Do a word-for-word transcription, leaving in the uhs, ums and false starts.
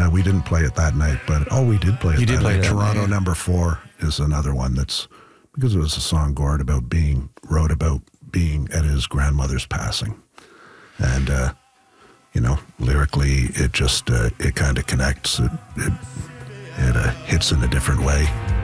Uh, we didn't play it that night, but oh, we did play it You that did play night. that Toronto night, yeah. Number Four is another one that's, because it was a song Gord about being, wrote about being at his grandmother's passing. And, uh, you know, lyrically, it just, uh, it kind of connects. It, it, it uh, hits in a different way.